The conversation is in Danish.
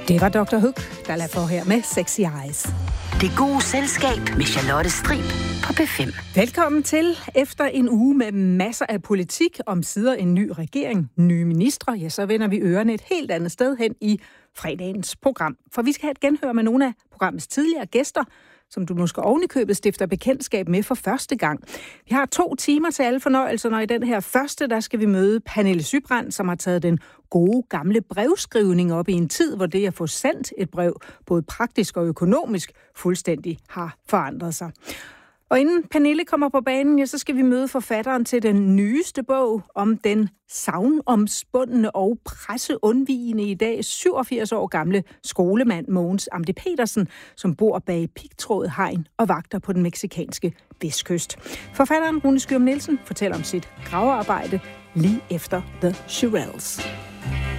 Det var Dr. Hook, der lagde for her med Sexy Eyes. Det gode selskab med Charlotte Strib på P5. Velkommen til. Efter en uge med masser af politik, omsider en ny regering, nye ministre, ja, så vender vi ørerne et helt andet sted hen i fredagens program. For vi skal have et genhør med nogle af programmets tidligere gæster, som du måske ovenikøbet stifter bekendtskab med for første gang. Vi har 2 timer til alle fornøjelserne, og i den her første, der skal vi møde Pernille Sybrand, som har taget den gode gamle brevskrivning op i en tid, hvor det at få sendt et brev, både praktisk og økonomisk, fuldstændig har forandret sig. Og inden Pernille kommer på banen, ja, så skal vi møde forfatteren til den nyeste bog om den sagnomspundne og presseundvigende i dag 87 år gamle skolemand Mogens Amde Petersen, som bor bag pigtråd, hegn og vagter på den mexikanske vestkyst. Forfatteren Rune Skyum Nielsen fortæller om sit gravearbejde lige efter The Shirelles.